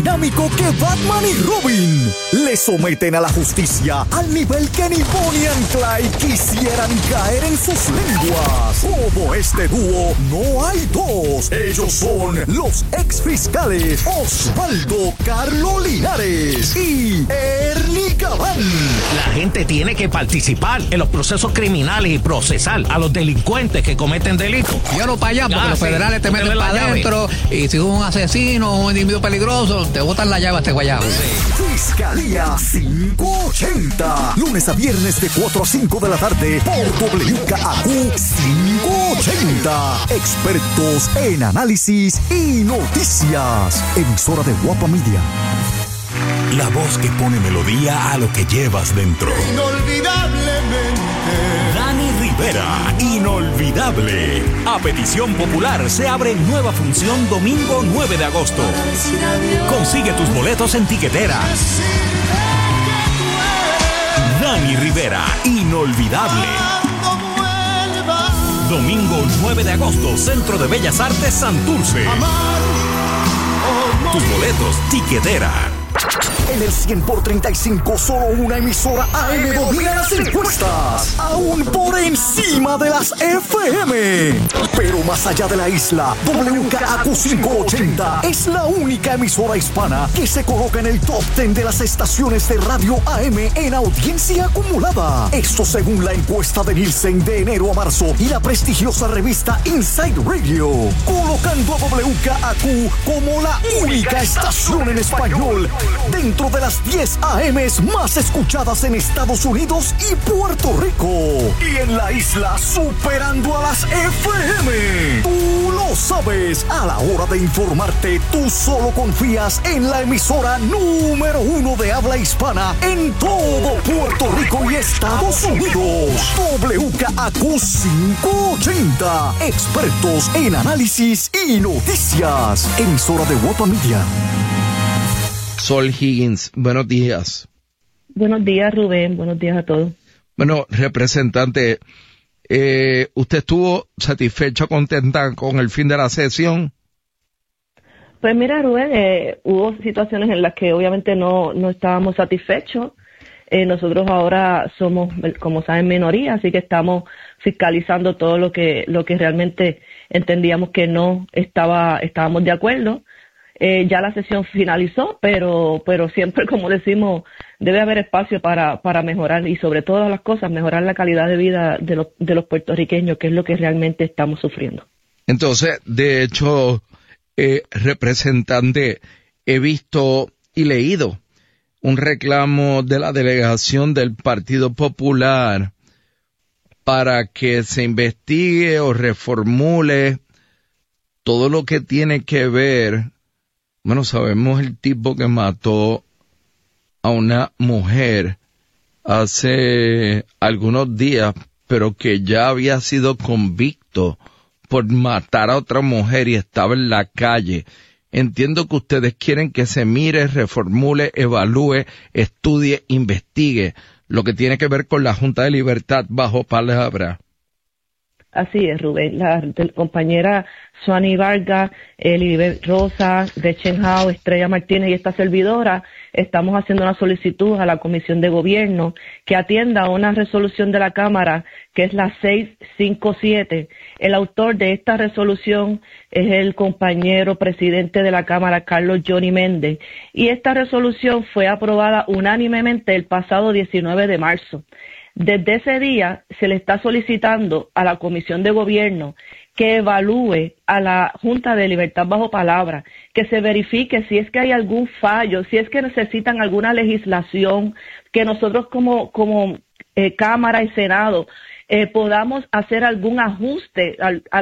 dinámico que Batman y Robin. Le someten a la justicia al nivel que ni Bonnie and Clyde quisieran caer en sus lenguas. Como este dúo, no hay dos. Ellos son los ex fiscales Osvaldo Carlo Linares y Ernie Gabán. La gente tiene que participar en los procesos criminales y procesar a los delincuentes que cometen delitos. Yo no para allá, porque los federales te meten para adentro y si un asesino o un individuo peligroso, te botan la llave a este guayabo. Fiscalía 580. Lunes a viernes de 4 a 5 de la tarde por WKAQ 580. Expertos en análisis y noticias. Emisora de Guapa Media. La voz que pone melodía a lo que llevas dentro. Inolvidablemente. Dani Rivera, inolvidable. A petición popular se abre nueva función domingo 9 de agosto. Consigue tus boletos en Tiquetera. Dani Rivera, inolvidable. Domingo 9 de agosto, Centro de Bellas Artes Santurce. Tus boletos, Tiquetera. En el 100 por 35, solo una emisora AM domina las encuestas, aún por encima de las FM. Pero más allá de la isla, WKAQ 580 es la única emisora hispana que se coloca en el top 10 de las estaciones de radio AM en audiencia acumulada. Esto según la encuesta de Nielsen de enero a marzo y la prestigiosa revista Inside Radio, colocando a WKAQ como la única estación en español dentro de las 10 AMs más escuchadas en Estados Unidos y Puerto Rico. Y en la isla superando a las FM. Tú lo sabes. A la hora de informarte, tú solo confías en la emisora número 1 de habla hispana en todo Puerto Rico y Estados Unidos. WKAQ 580. Expertos en análisis y noticias. Emisora de Guapa Media. Sol Higgins, buenos días. Buenos días, Rubén. Buenos días a todos. Bueno, representante, ¿usted estuvo satisfecha, contenta con el fin de la sesión? Pues mira, Rubén, hubo situaciones en las que obviamente no estábamos satisfechos. Nosotros ahora somos, como saben, minoría, así que estamos fiscalizando todo lo que realmente entendíamos que no estábamos de acuerdo. Ya la sesión finalizó, pero siempre, como decimos, debe haber espacio para mejorar y sobre todas las cosas, mejorar la calidad de vida de los puertorriqueños, que es lo que realmente estamos sufriendo. Entonces, de hecho, representante, he visto y leído un reclamo de la delegación del Partido Popular para que se investigue o reformule todo lo que tiene que ver. Bueno, sabemos el tipo que mató a una mujer hace algunos días, pero que ya había sido convicto por matar a otra mujer y estaba en la calle. Entiendo que ustedes quieren que se mire, reformule, evalúe, estudie, investigue lo que tiene que ver con la Junta de Libertad bajo palabra. Así es, Rubén. La compañera Suani Vargas, Elibet Rosa, Gretchen Howe, Estrella Martínez y esta servidora estamos haciendo una solicitud a la Comisión de Gobierno que atienda a una resolución de la Cámara que es la 657. El autor de esta resolución es el compañero presidente de la Cámara, Carlos Johnny Méndez, y esta resolución fue aprobada unánimemente el pasado 19 de marzo. Desde ese día se le está solicitando a la Comisión de Gobierno que evalúe a la Junta de Libertad bajo palabra, que se verifique si es que hay algún fallo, si es que necesitan alguna legislación, que nosotros como Cámara y Senado podamos hacer algún ajuste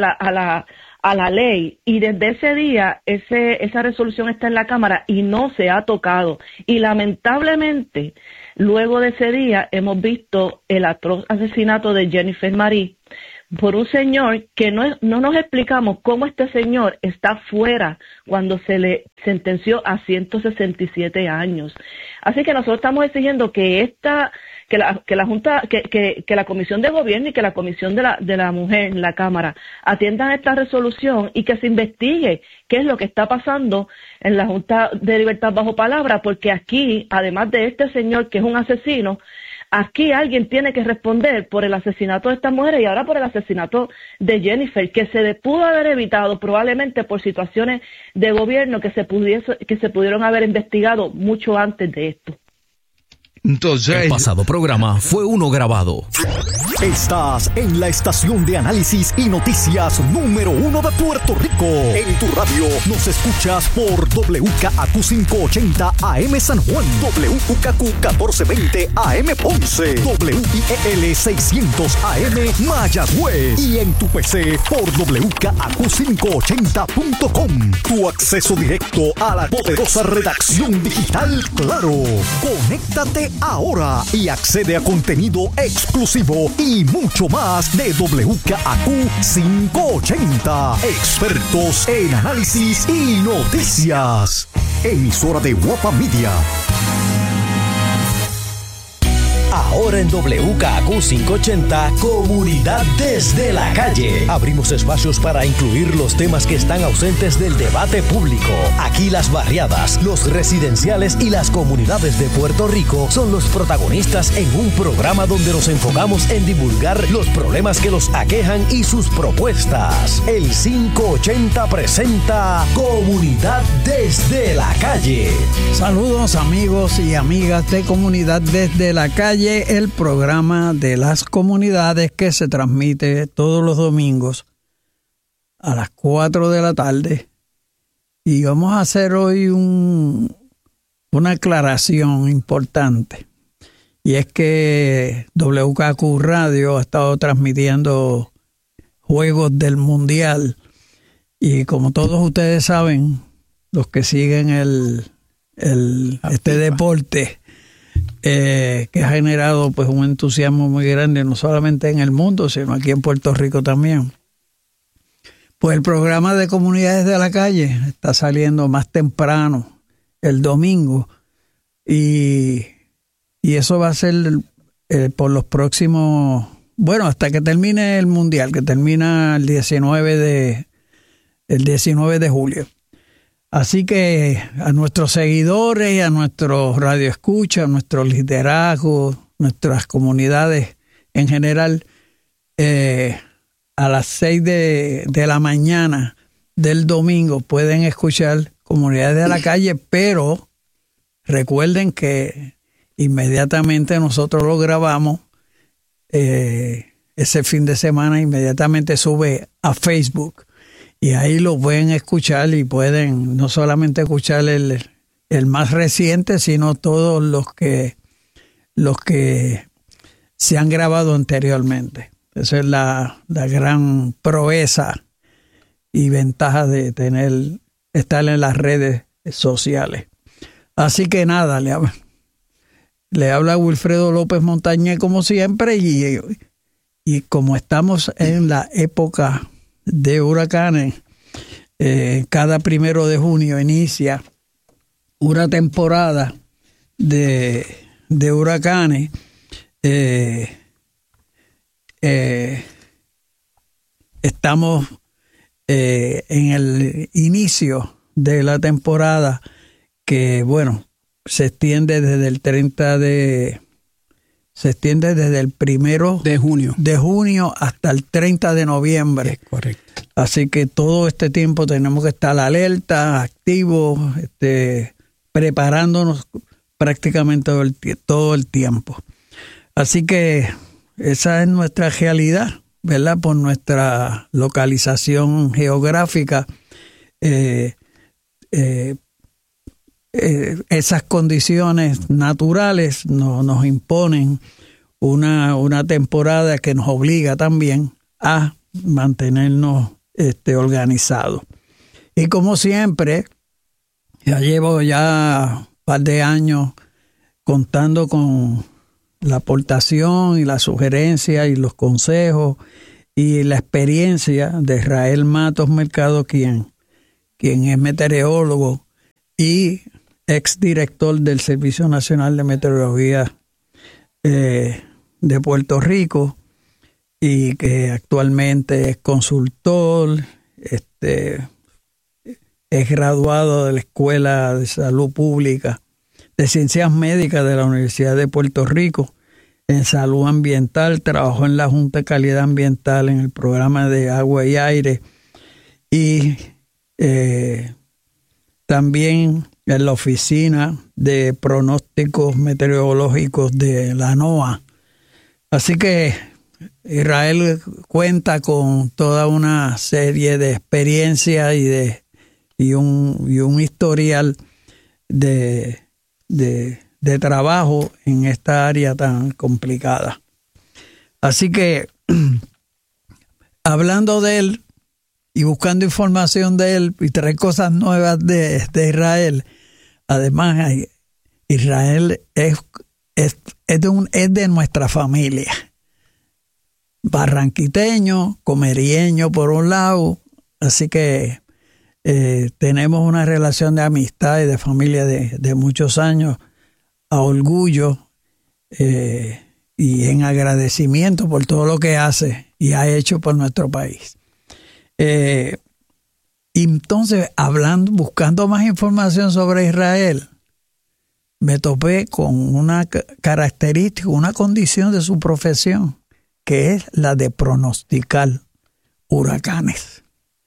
a la ley. Y desde ese día esa resolución está en la Cámara y no se ha tocado. Y lamentablemente, luego de ese día hemos visto el atroz asesinato de Jennifer Marie por un señor que no nos explicamos cómo este señor está fuera cuando se le sentenció a 167 años. Así que nosotros estamos exigiendo que la Junta, que la Comisión de Gobierno y que la Comisión de la Mujer en la Cámara atiendan esta resolución y que se investigue qué es lo que está pasando en la Junta de Libertad Bajo Palabra, porque aquí, además de este señor que es un asesino, aquí alguien tiene que responder por el asesinato de estas mujeres y ahora por el asesinato de Jennifer, que se pudo haber evitado probablemente por situaciones de gobierno que se pudieron haber investigado mucho antes de esto. Entonces, el pasado programa fue uno grabado. Estás en la estación de análisis y noticias número 1 de Puerto Rico. En tu radio nos escuchas por WKAQ 580 AM San Juan, WKAQ 1420 AM Ponce, WIEL 600 AM Mayagüez y en tu PC por WKAQ580.com. Tu acceso directo a la poderosa redacción digital Claro. Conéctate ahora y accede a contenido exclusivo y mucho más de WKAQ 580. Expertos en análisis y noticias. Emisora de Guapa Media. Ahora en WKAQ 580, Comunidad desde la calle. Abrimos espacios para incluir los temas que están ausentes del debate público. Aquí las barriadas, los residenciales y las comunidades de Puerto Rico son los protagonistas en un programa donde nos enfocamos en divulgar los problemas que los aquejan y sus propuestas. El 580 presenta Comunidad desde la calle. Saludos amigos y amigas de Comunidad desde la calle, el programa de las comunidades que se transmite todos los domingos a las 4 de la tarde. Y vamos a hacer hoy una aclaración importante. Y es que WKAQ Radio ha estado transmitiendo juegos del Mundial. Y como todos ustedes saben, los que siguen este deporte, que ha generado pues un entusiasmo muy grande no solamente en el mundo sino aquí en Puerto Rico también, pues el programa de Comunidades de la Calle está saliendo más temprano el domingo y eso va a ser por los próximos, hasta que termine el Mundial, que termina el 19 de julio. Así que a nuestros seguidores, a nuestros radioescuchas, a nuestros liderazgos, nuestras comunidades en general, a las 6 de la mañana del domingo pueden escuchar Comunidades de la Calle, pero recuerden que inmediatamente nosotros lo grabamos, ese fin de semana inmediatamente sube a Facebook. Y ahí lo pueden escuchar y pueden no solamente escuchar el más reciente, sino todos los que se han grabado anteriormente. Esa es la gran proeza y ventaja de estar en las redes sociales. Así que nada, le habla Wilfredo López Montañez como siempre y como estamos en la época de huracanes, cada 1 de junio inicia una temporada de huracanes. Estamos en el inicio de la temporada que, se extiende desde el 1 de junio hasta el 30 de noviembre. Es correcto. Así que todo este tiempo tenemos que estar alerta, activos, preparándonos prácticamente todo el tiempo. Así que esa es nuestra realidad, ¿verdad? Por nuestra localización geográfica, esas condiciones naturales nos imponen una temporada que nos obliga también a mantenernos organizados. Y como siempre, ya llevo un par de años contando con la aportación y la sugerencia y los consejos y la experiencia de Israel Matos Mercado, quien es meteorólogo y exdirector del Servicio Nacional de Meteorología de Puerto Rico y que actualmente es consultor, es graduado de la Escuela de Salud Pública de Ciencias Médicas de la Universidad de Puerto Rico en salud ambiental, trabajó en la Junta de Calidad Ambiental en el programa de agua y aire y también en la oficina de pronósticos meteorológicos de la NOAA. Así que Israel cuenta con toda una serie de experiencias y un historial de trabajo en esta área tan complicada. Así que, hablando de él y buscando información de él y traer cosas nuevas de Israel, además Israel es de nuestra familia. Barranquiteño, comerieño por un lado, así que tenemos una relación de amistad y de familia de muchos años, a orgullo y en agradecimiento por todo lo que hace y ha hecho por nuestro país. Y entonces, buscando más información sobre Israel, me topé con una característica, una condición de su profesión, que es la de pronosticar huracanes.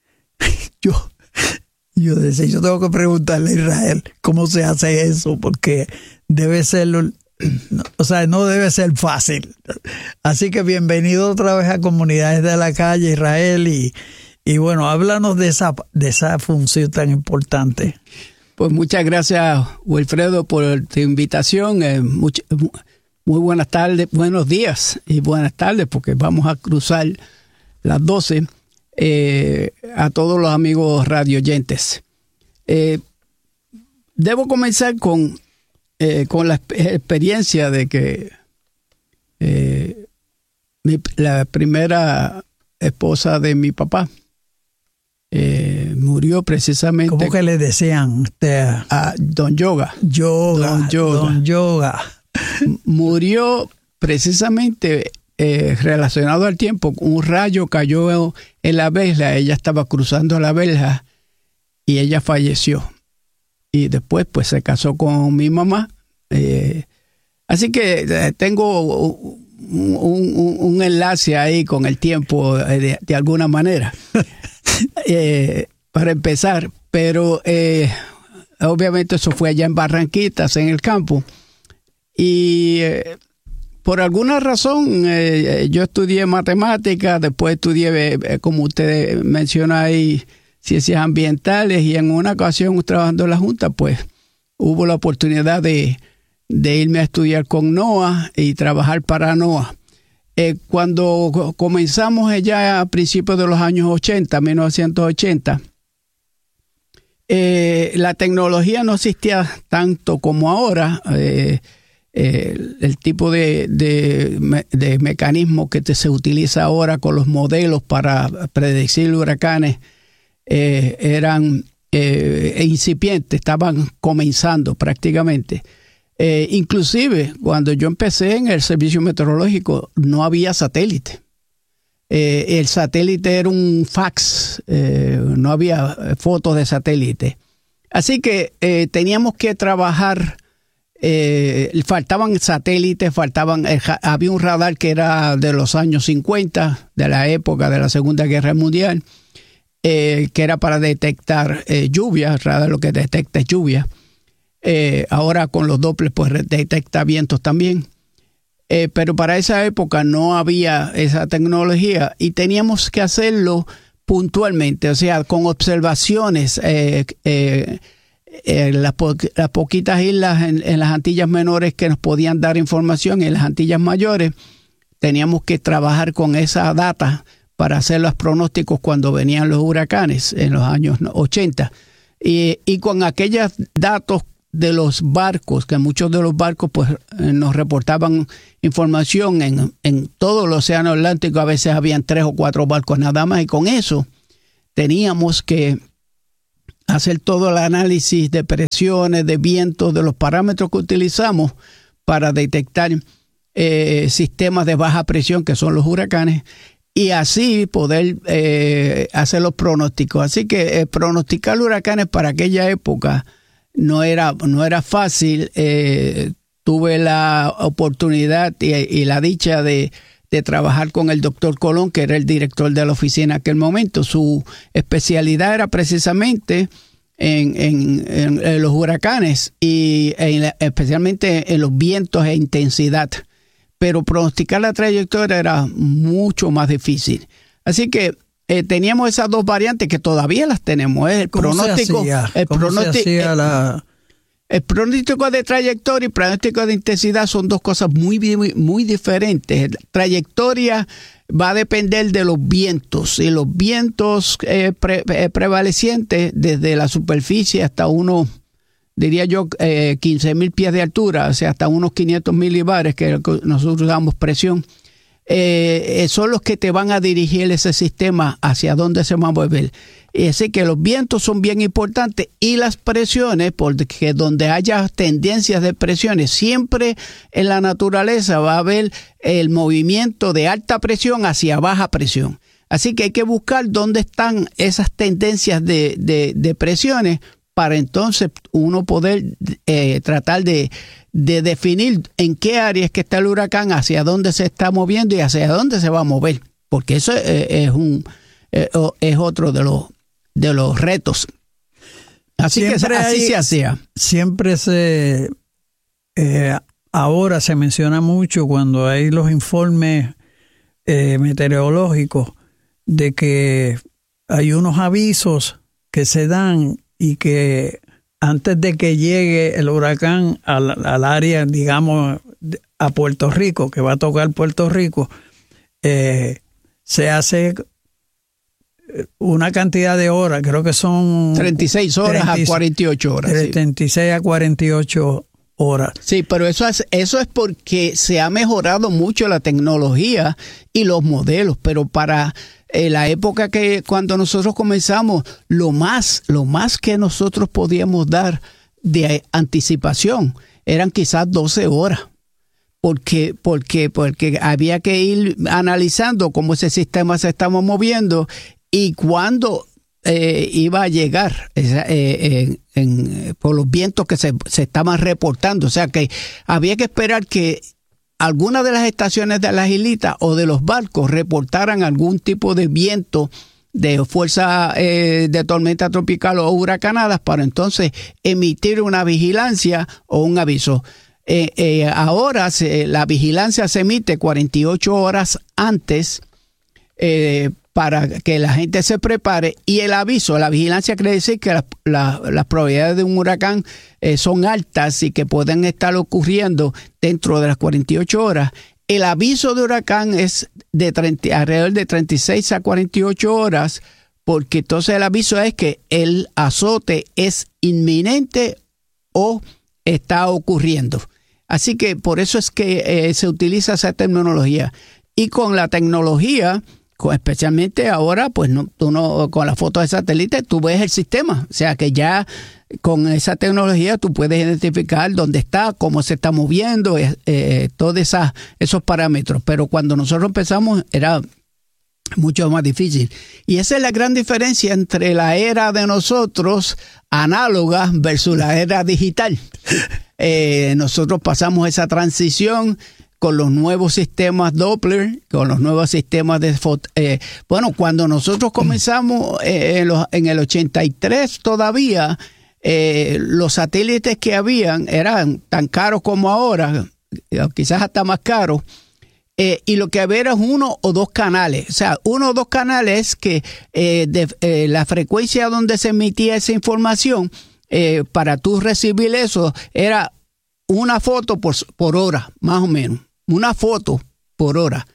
Yo decía, yo tengo que preguntarle a Israel cómo se hace eso, porque debe ser, no debe ser fácil. Así que bienvenido otra vez a Comunidades de la Calle, Israel, y bueno, háblanos de esa función tan importante. Pues muchas gracias, Wilfredo, por tu invitación. Muy buenas tardes, buenos días y buenas tardes, porque vamos a cruzar las 12 a todos los amigos radioyentes. Debo comenzar con la experiencia de que la primera esposa de mi papá murió precisamente. ¿Cómo que le decían a Don Yoga? Don Yoga. Murió precisamente relacionado al tiempo. Un rayo cayó en la verja, ella estaba cruzando la verja y ella falleció. Y después pues se casó con mi mamá. Así que tengo un enlace ahí con el tiempo de alguna manera. Para empezar, pero obviamente eso fue allá en Barranquitas, en el campo. Y por alguna razón yo estudié matemáticas, después estudié, como usted menciona ahí, ciencias ambientales, y en una ocasión trabajando en la Junta, pues hubo la oportunidad de irme a estudiar con NOAA y trabajar para NOAA. Cuando comenzamos ya a principios de los años 80, 1980, la tecnología no existía tanto como ahora. El tipo de mecanismo que se utiliza ahora con los modelos para predecir huracanes eran incipientes, estaban comenzando prácticamente. Inclusive cuando yo empecé en el servicio meteorológico no había satélite. El satélite era un fax, no había fotos de satélite. Así que teníamos que trabajar, faltaban satélites, había un radar que era de los años 50, de la época de la Segunda Guerra Mundial, que era para detectar lluvia, el radar lo que detecta es lluvia. Ahora con los Doppler pues detecta vientos también. Pero para esa época no había esa tecnología y teníamos que hacerlo puntualmente, o sea, con observaciones. Las poquitas islas en las Antillas Menores que nos podían dar información, en las Antillas Mayores teníamos que trabajar con esa data para hacer los pronósticos cuando venían los huracanes en los años 80. Y con aquellos datos de los barcos, que muchos de los barcos pues nos reportaban información en todo el océano Atlántico. A veces habían 3 o 4 barcos nada más, y con eso teníamos que hacer todo el análisis de presiones, de vientos, de los parámetros que utilizamos para detectar sistemas de baja presión, que son los huracanes, y así poder hacer los pronósticos. Así que pronosticar huracanes para aquella época no era fácil. Tuve la oportunidad y la dicha de trabajar con el doctor Colón, que era el director de la oficina en aquel momento. Su especialidad era precisamente en los huracanes y especialmente en los vientos e intensidad. Pero pronosticar la trayectoria era mucho más difícil. Así que teníamos esas dos variantes que todavía las tenemos. El pronóstico, el pronóstico de trayectoria y pronóstico de intensidad son dos cosas muy diferentes. Trayectoria va a depender de los vientos, y los vientos prevalecientes desde la superficie hasta unos, diría yo, 15,000 pies de altura, o sea, hasta unos 500 milibares, que nosotros damos presión, son los que te van a dirigir ese sistema hacia dónde se va a mover. Y así que los vientos son bien importantes, y las presiones, porque donde haya tendencias de presiones, siempre en la naturaleza va a haber el movimiento de alta presión hacia baja presión. Así que hay que buscar dónde están esas tendencias de presiones para entonces uno poder tratar de definir en qué área es que está el huracán, hacia dónde se está moviendo y hacia dónde se va a mover, porque eso es otro de los retos. Así siempre que así se hacía. Siempre ahora se menciona mucho cuando hay los informes meteorológicos de que hay unos avisos que se dan y que antes de que llegue el huracán al área, digamos, a Puerto Rico, que va a tocar Puerto Rico, se hace una cantidad de horas, creo que son 36 horas a 48 horas. 36 a 48 horas. Sí, pero eso es porque se ha mejorado mucho la tecnología y los modelos, pero para la época que cuando nosotros comenzamos, lo más que nosotros podíamos dar de anticipación eran quizás 12 horas. Porque había que ir analizando cómo ese sistema se estaba moviendo y cuándo iba a llegar por los vientos que se estaban reportando. O sea que había que esperar que algunas de las estaciones de las islitas o de los barcos reportaran algún tipo de viento de fuerza de tormenta tropical o huracanadas para entonces emitir una vigilancia o un aviso. Ahora la vigilancia se emite 48 horas antes para que la gente se prepare, y el aviso, la vigilancia quiere decir que las probabilidades de un huracán son altas y que pueden estar ocurriendo dentro de las 48 horas. El aviso de huracán es alrededor de 36 a 48 horas, porque entonces el aviso es que el azote es inminente o está ocurriendo. Así que por eso es que se utiliza esa terminología. Y con la tecnología, especialmente ahora, pues con las fotos de satélite tú ves el sistema. O sea que ya con esa tecnología tú puedes identificar dónde está, cómo se está moviendo, todos esos parámetros. Pero cuando nosotros empezamos era mucho más difícil. Y esa es la gran diferencia entre la era de nosotros análoga versus la era digital. Nosotros pasamos esa transición con los nuevos sistemas Doppler, con los nuevos sistemas de cuando nosotros comenzamos en el 83 todavía, los satélites que habían eran tan caros como ahora, quizás hasta más caros, y lo que había era uno o dos canales. O sea, uno o dos canales que la frecuencia donde se emitía esa información, para tú recibir eso, era una foto por hora, más o menos. Una foto por hora.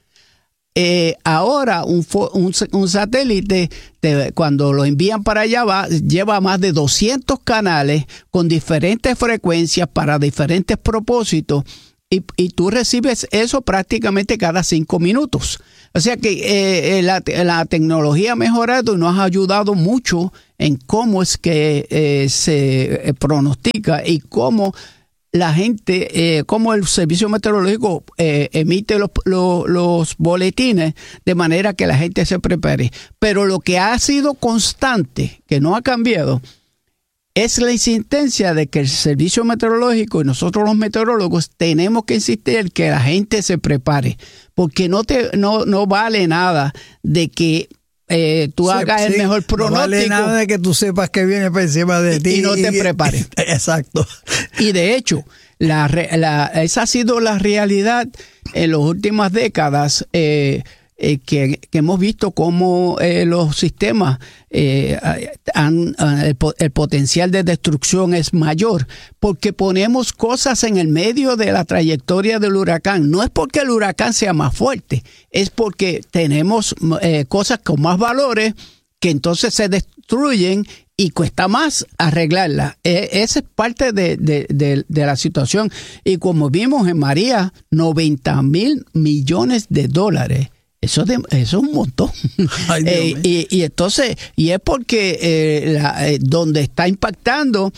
Ahora un satélite, cuando lo envían para allá, lleva más de 200 canales con diferentes frecuencias para diferentes propósitos, y tú recibes eso prácticamente cada 5 minutos. O sea que la tecnología ha mejorado y nos ha ayudado mucho en cómo es que se pronostica y cómo la gente, cómo el servicio meteorológico emite los boletines de manera que la gente se prepare. Pero lo que ha sido constante, que no ha cambiado, es la insistencia de que el servicio meteorológico y nosotros los meteorólogos tenemos que insistir que la gente se prepare, porque no vale nada de que tú hagas el mejor pronóstico. No vale nada de que tú sepas que viene por encima de ti y no te prepares. Exacto. Y de hecho, esa ha sido la realidad en las últimas décadas, que hemos visto cómo los sistemas el potencial de destrucción es mayor, porque ponemos cosas en el medio de la trayectoria del huracán. No es porque el huracán sea más fuerte, es porque tenemos cosas con más valores que entonces se destruyen y cuesta más arreglarla. Esa es parte de la situación. Y como vimos en María, $90,000 millones. Eso es un montón. Ay, y entonces, y es porque donde está impactando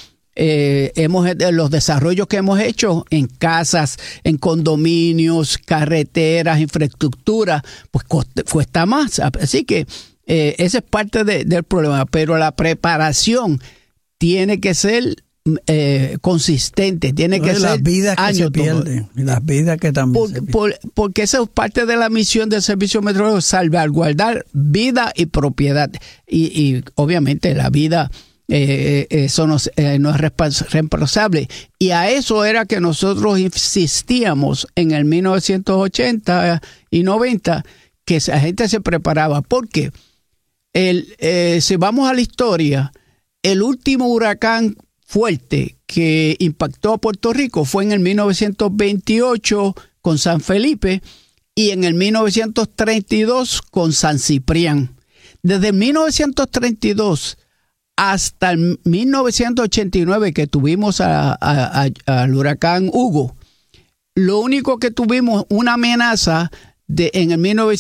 los desarrollos que hemos hecho en casas, en condominios, carreteras, infraestructura, pues cuesta más. Así que ese es parte del problema. Pero la preparación tiene que ser consistente, tiene que ser las vidas que se pierden, las vidas que también se pierden. Porque esa es parte de la misión del servicio meteorológico, salvaguardar vida y propiedad, y obviamente la vida eso no es reemplazable, y a eso era que nosotros insistíamos en el 1980 y 90, que la gente se preparaba, porque si vamos a la historia, el último huracán fuerte que impactó a Puerto Rico fue en el 1928 con San Felipe y en el 1932 con San Ciprián. Desde 1932 hasta el 1989 que tuvimos al huracán Hugo, lo único que tuvimos una amenaza en el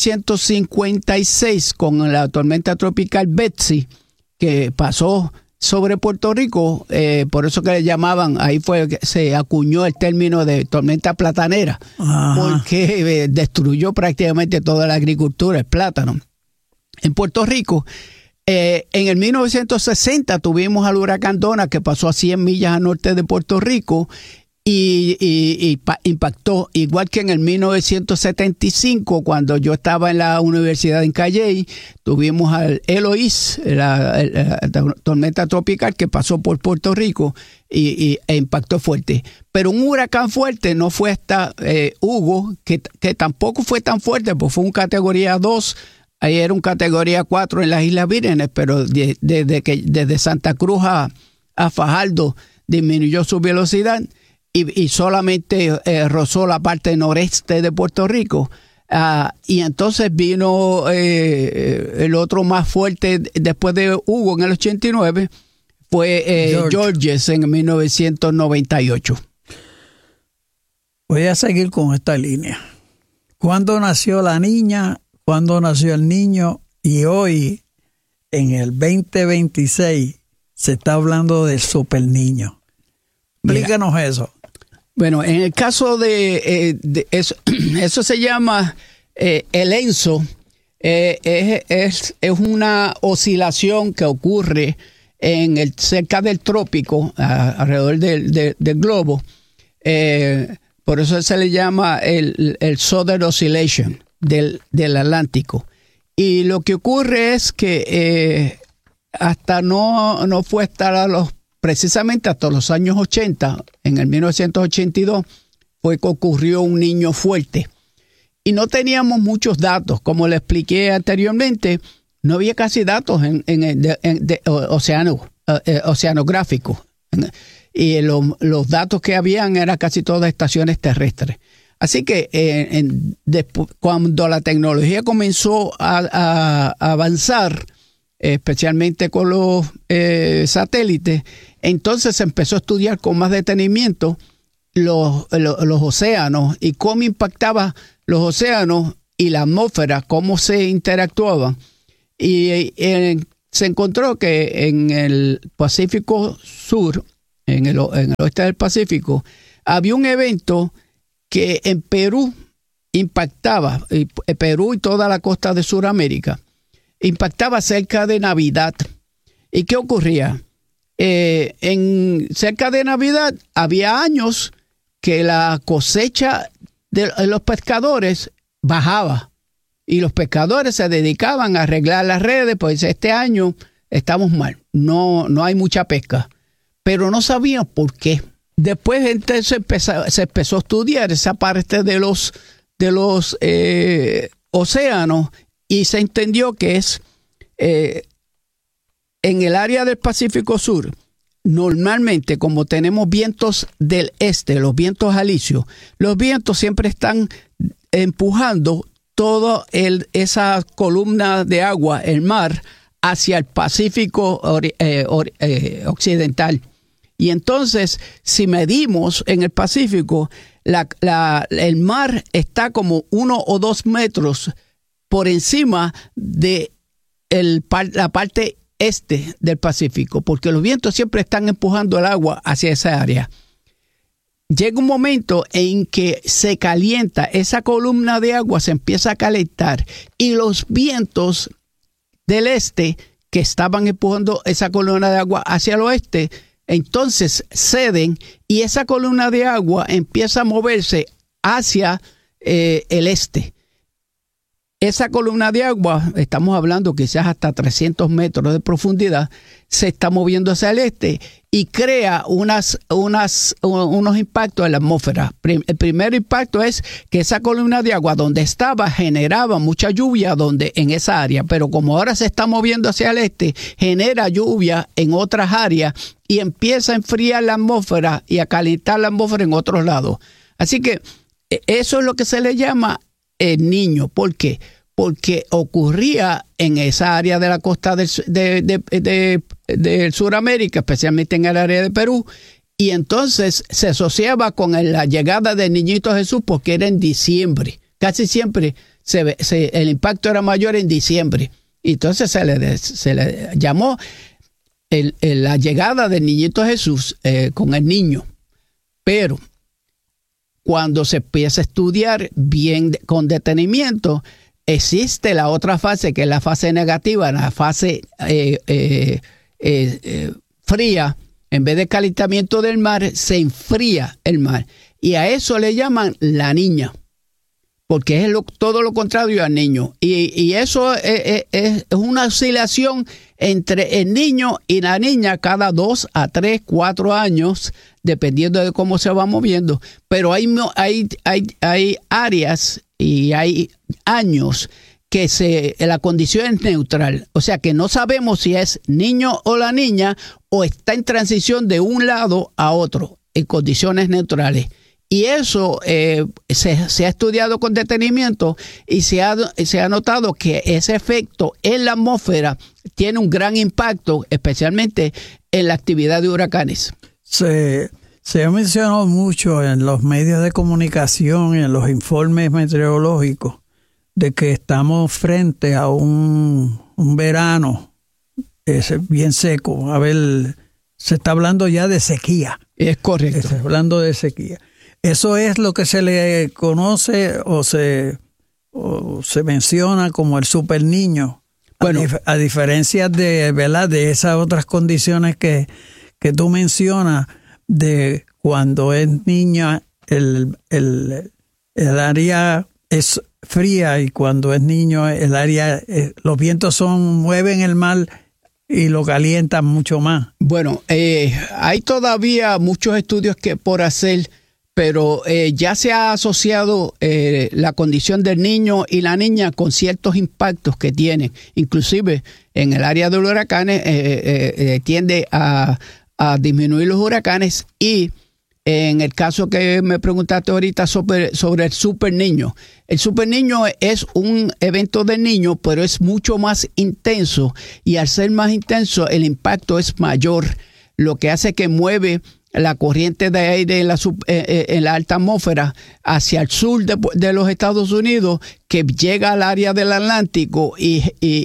1956 con la tormenta tropical Betsy, que pasó sobre Puerto Rico, por eso que le llamaban, ahí fue que se acuñó el término de tormenta platanera. Ajá. Porque destruyó prácticamente toda la agricultura, el plátano. En Puerto Rico, en el 1960 tuvimos al huracán Donna, que pasó a 100 millas al norte de Puerto Rico y impactó, igual que en el 1975, cuando yo estaba en la universidad en Calley, tuvimos al Eloís, la tormenta tropical que pasó por Puerto Rico e impactó fuerte. Pero un huracán fuerte no fue hasta Hugo, que tampoco fue tan fuerte, pues fue un categoría 2, ahí era un categoría 4 en las Islas Vírgenes, pero desde Santa Cruz a Fajardo disminuyó su velocidad y solamente rozó la parte noreste de Puerto Rico. Y entonces vino el otro más fuerte después de Hugo en el 89, fue Georges en 1998. Voy a seguir con esta línea. ¿Cuándo nació la niña? ¿Cuándo nació el niño? Y hoy, en el 2026, se está hablando del super niño. Explícanos eso. Bueno, en el caso de eso se llama el ENSO, es una oscilación que ocurre cerca del trópico, alrededor del globo. Por eso se le llama el Southern Oscillation del Atlántico. Y lo que ocurre es que hasta no fue precisamente hasta los años 80, en el 1982, fue que ocurrió un niño fuerte. Y no teníamos muchos datos. Como le expliqué anteriormente, no había casi datos oceanográficos. Y los datos que habían eran casi todas estaciones terrestres. Así que cuando la tecnología comenzó a avanzar, especialmente con los satélites, entonces se empezó a estudiar con más detenimiento los océanos y cómo impactaba los océanos y la atmósfera, cómo se interactuaban. Y se encontró que en el Pacífico Sur, en el oeste del Pacífico, había un evento que en Perú impactaba, Perú y toda la costa de Sudamérica, impactaba cerca de Navidad. ¿Y qué ocurría? Cerca de Navidad había años que la cosecha de los pescadores bajaba y los pescadores se dedicaban a arreglar las redes, pues este año estamos mal, no hay mucha pesca, pero no sabían por qué. Después entonces se empezó a estudiar esa parte de los océanos y se entendió que es en el área del Pacífico Sur. Normalmente, como tenemos vientos del este, los vientos alisios, los vientos siempre están empujando toda esa columna de agua, el mar, hacia el Pacífico occidental. Y entonces, si medimos en el Pacífico, el mar está como 1 o 2 metros por encima de la parte este del Pacífico, porque los vientos siempre están empujando el agua hacia esa área. Llega un momento en que se calienta, esa columna de agua se empieza a calentar y los vientos del este que estaban empujando esa columna de agua hacia el oeste, entonces ceden y esa columna de agua empieza a moverse hacia el este. Esa columna de agua, estamos hablando quizás hasta 300 metros de profundidad, se está moviendo hacia el este y crea unos impactos en la atmósfera. El primer impacto es que esa columna de agua donde estaba generaba mucha lluvia en esa área, pero como ahora se está moviendo hacia el este, genera lluvia en otras áreas y empieza a enfriar la atmósfera y a calentar la atmósfera en otros lados. Así que eso es lo que se le llama el Niño. ¿Por qué? Porque ocurría en esa área de la costa de Sudamérica, especialmente en el área de Perú, y entonces se asociaba con la llegada del Niñito Jesús porque era en diciembre. Casi siempre el impacto era mayor en diciembre. Y entonces se le llamó la llegada del Niñito Jesús con el niño. Pero cuando se empieza a estudiar bien con detenimiento, existe la otra fase, que es la fase negativa, la fase fría. En vez de calentamiento del mar, se enfría el mar. Y a eso le llaman la niña, porque es todo lo contrario al niño. Y eso es una oscilación entre el niño y la niña cada 2 a 3, 4 años, dependiendo de cómo se va moviendo. Pero hay áreas y hay años que la condición es neutral. O sea que no sabemos si es niño o la niña o está en transición de un lado a otro en condiciones neutrales. Y eso se ha estudiado con detenimiento y se ha notado que ese efecto en la atmósfera tiene un gran impacto, especialmente en la actividad de huracanes. Se ha mencionado mucho en los medios de comunicación y en los informes meteorológicos de que estamos frente a un verano bien seco. A ver, se está hablando ya de sequía. Es correcto. Se está hablando de sequía. Eso es lo que se le conoce o se menciona como el super niño. Bueno, a diferencia de, ¿verdad?, de esas otras condiciones que tú mencionas, de cuando es niña el área es fría y cuando es niño el área, los vientos mueven el mar y lo calientan mucho más. Bueno, hay todavía muchos estudios por hacer, pero ya se ha asociado la condición del niño y la niña con ciertos impactos que tienen. Inclusive en el área de los huracanes tiende a disminuir los huracanes, y en el caso que me preguntaste ahorita sobre el super niño. El super niño es un evento del niño, pero es mucho más intenso, y al ser más intenso el impacto es mayor, lo que hace que mueve la corriente de aire en la alta atmósfera hacia el sur de los Estados Unidos, que llega al área del Atlántico y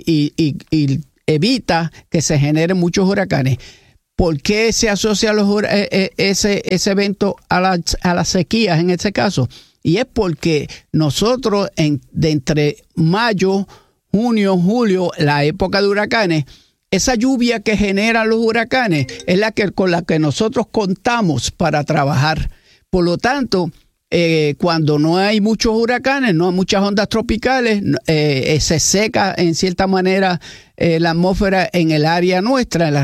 evita que se generen muchos huracanes. ¿Por qué se asocia ese evento a las sequías en este caso? Y es porque nosotros de entre mayo, junio, julio, la época de huracanes, esa lluvia que generan los huracanes es con la que nosotros contamos para trabajar. Por lo tanto, cuando no hay muchos huracanes, no hay muchas ondas tropicales, se seca en cierta manera la atmósfera en el área nuestra, en la